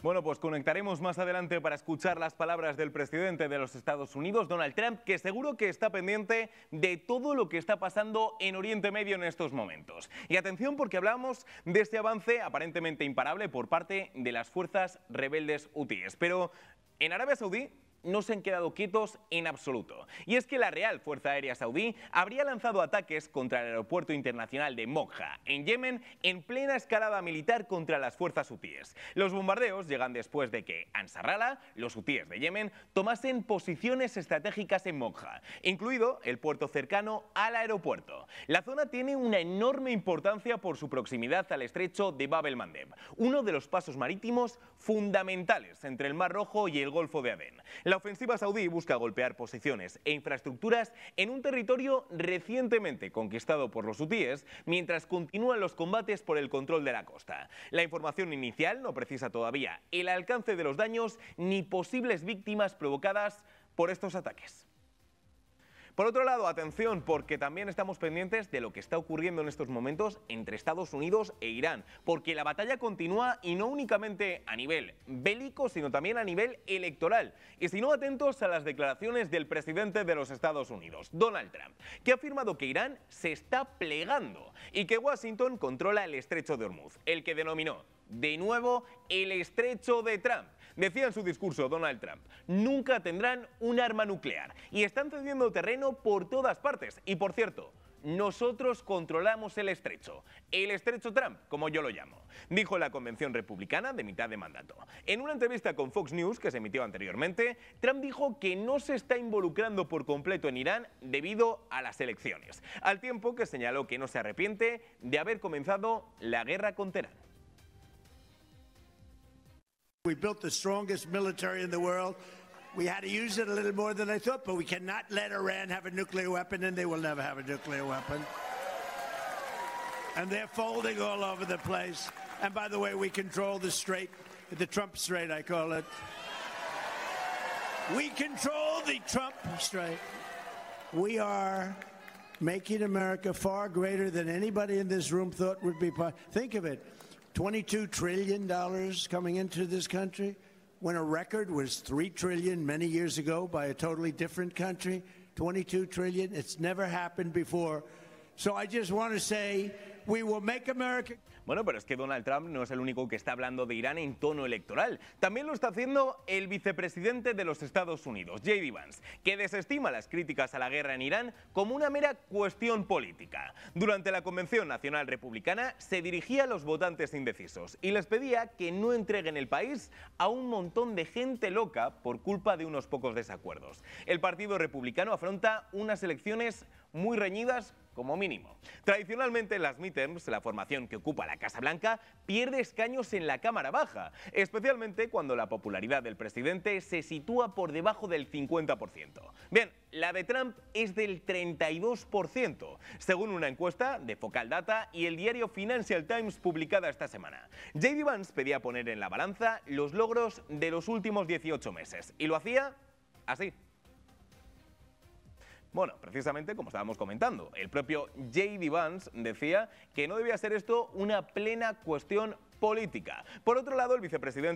Bueno, pues conectaremos más adelante para escuchar las palabras del presidente de los Estados Unidos, Donald Trump, que seguro que está pendiente de todo lo que está pasando en Oriente Medio en estos momentos. Y atención, porque hablamos de este avance aparentemente imparable por parte de las fuerzas rebeldes hutíes. Pero en Arabia Saudí no se han quedado quietos en absoluto. Y es que la Real Fuerza Aérea Saudí habría lanzado ataques contra el aeropuerto internacional de Mokha, en Yemen, en plena escalada militar contra las fuerzas hutíes. Los bombardeos llegan después de que Ansarallah, los hutíes de Yemen, tomasen posiciones estratégicas en Mokha, incluido el puerto cercano al aeropuerto. La zona tiene una enorme importancia por su proximidad al estrecho de Bab el-Mandeb, uno de los pasos marítimos fundamentales entre el Mar Rojo y el Golfo de Adén. La ofensiva saudí busca golpear posiciones e infraestructuras en un territorio recientemente conquistado por los hutíes, mientras continúan los combates por el control de la costa. La información inicial no precisa todavía el alcance de los daños ni posibles víctimas provocadas por estos ataques. Por otro lado, atención, porque también estamos pendientes de lo que está ocurriendo en estos momentos entre Estados Unidos e Irán, porque la batalla continúa y no únicamente a nivel bélico, sino también a nivel electoral. Y si no, atentos a las declaraciones del presidente de los Estados Unidos, Donald Trump, que ha afirmado que Irán se está plegando y que Washington controla el estrecho de Hormuz, el que denominó de nuevo el estrecho de Trump. Decía en su discurso Donald Trump, nunca tendrán un arma nuclear y están cediendo terreno por todas partes. Y por cierto, nosotros controlamos el estrecho Trump, como yo lo llamo, dijo en la convención republicana de mitad de mandato. En una entrevista con Fox News que se emitió anteriormente, Trump dijo que no se está involucrando por completo en Irán debido a las elecciones, al tiempo que señaló que no se arrepiente de haber comenzado la guerra con Teherán. We built the strongest military in the world. We had to use it a little more than I thought, but we cannot let Iran have a nuclear weapon, and they will never have a nuclear weapon. And they're folding all over the place. And by the way, we control the strait, the Trump Strait, I call it. We control the Trump Strait. We are making America far greater than anybody in this room thought would be possible. Think of it. $22 trillion coming into this country, when a record was $3 trillion many years ago by a totally different country. $22 trillion, it's never happened before. So I just want to say, we will make America... Bueno, pero es que Donald Trump no es el único que está hablando de Irán en tono electoral. También lo está haciendo el vicepresidente de los Estados Unidos, J.D. Vance, que desestima las críticas a la guerra en Irán como una mera cuestión política. Durante la Convención Nacional Republicana se dirigía a los votantes indecisos y les pedía que no entreguen el país a un montón de gente loca por culpa de unos pocos desacuerdos. El Partido Republicano afronta unas elecciones muy reñidas como mínimo. Tradicionalmente en las midterms, la formación que ocupa la Casa Blanca pierde escaños en la Cámara Baja, especialmente cuando la popularidad del presidente se sitúa por debajo del 50%. Bien, la de Trump es del 32%, según una encuesta de Focal Data y el diario Financial Times publicada esta semana. J.D. Vance pedía poner en la balanza los logros de los últimos 18 meses y lo hacía así. Bueno, precisamente como estábamos comentando, el propio J.D. Vance decía que no debía ser esto una plena cuestión política. Por otro lado, el vicepresidente